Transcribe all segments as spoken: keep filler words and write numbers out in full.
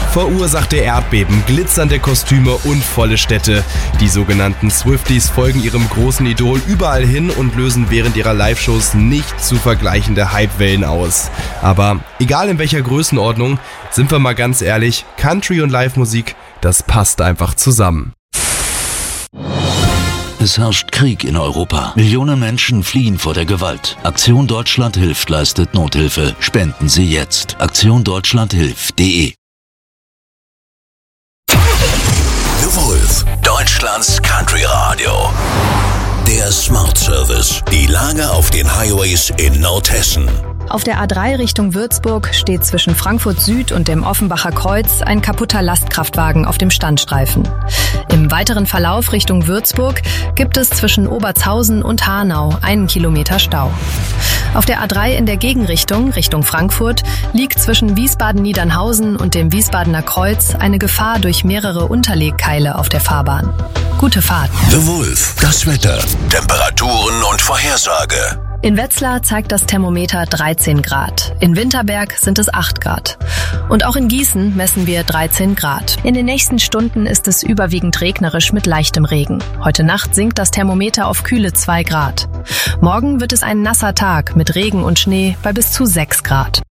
Verursachte Erdbeben, glitzernde Kostüme und volle Städte. Die sogenannten Swifties folgen ihrem großen Idol überall hin und lösen während ihrer Live-Shows nicht zu vergleichende Hypewellen aus. Aber egal in welcher Größenordnung, sind wir mal ganz ehrlich, Country und Live-Musik, das passt einfach zusammen. Es herrscht Krieg in Europa. Millionen Menschen fliehen vor der Gewalt. Aktion Deutschland hilft leistet Nothilfe. Spenden Sie jetzt. aktion deutschland hilft punkt de. The Wolf, Deutschlands Country Radio. Der Smart Service. Die Lage auf den Highways in Nordhessen. Auf der A drei Richtung Würzburg steht zwischen Frankfurt Süd und dem Offenbacher Kreuz ein kaputter Lastkraftwagen auf dem Standstreifen. Im weiteren Verlauf Richtung Würzburg gibt es zwischen Obertshausen und Hanau einen Kilometer Stau. Auf der A drei in der Gegenrichtung, Richtung Frankfurt, liegt zwischen Wiesbaden-Niedernhausen und dem Wiesbadener Kreuz eine Gefahr durch mehrere Unterlegkeile auf der Fahrbahn. Gute Fahrt. The Wolf, das Wetter, Temperaturen und Vorhersage. In Wetzlar zeigt das Thermometer dreizehn Grad. In Winterberg sind es acht Grad. Und auch in Gießen messen wir dreizehn Grad. In den nächsten Stunden ist es überwiegend regnerisch mit leichtem Regen. Heute Nacht sinkt das Thermometer auf kühle zwei Grad. Morgen wird es ein nasser Tag mit Regen und Schnee bei bis zu sechs Grad.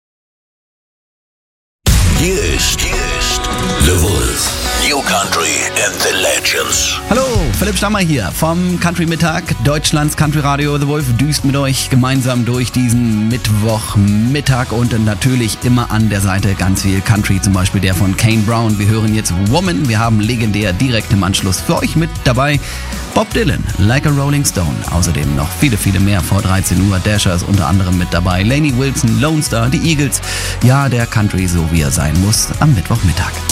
Hier ist, hier ist The Wolf. New Country and the Legends. Hallo, Philipp Stammer hier vom Country Mittag. Deutschlands Country Radio The Wolf düst mit euch gemeinsam durch diesen Mittwochmittag und natürlich immer an der Seite ganz viel Country, zum Beispiel der von Kane Brown. Wir hören jetzt Woman. Wir haben legendär direkt im Anschluss für euch mit dabei Bob Dylan, Like a Rolling Stone. Außerdem noch viele, viele mehr vor dreizehn Uhr. Dasher ist unter anderem mit dabei. Lainey Wilson, Lone Star, die Eagles. Ja, der Country so wie er sein muss am Mittwochmittag.